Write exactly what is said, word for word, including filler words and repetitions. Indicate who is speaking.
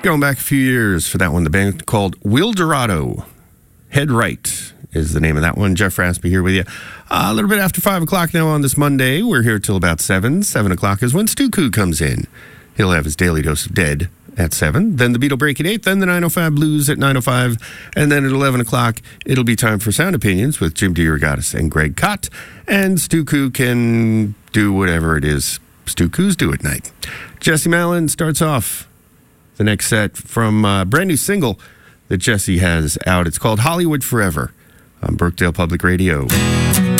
Speaker 1: Going back a few years for that one, the band called Wildorado. Head Right is the name of that one. Jeff Raspy here with you. Uh, a little bit after five o'clock now on this Monday. We're here till about seven. seven o'clock is when Stuku comes in. He'll have his daily dose of Dead at seven. Then the Beatle Break at eight. Then the nine oh five Blues at nine oh five. And then at eleven o'clock, it'll be time for Sound Opinions with Jim DeRogatis and Greg Kot. And Stuku can do whatever it is Stuku's do at night. Jesse Malin starts off the next set from a brand new single that Jesse has out. It's called Hollywood Forever on Brookdale Public Radio.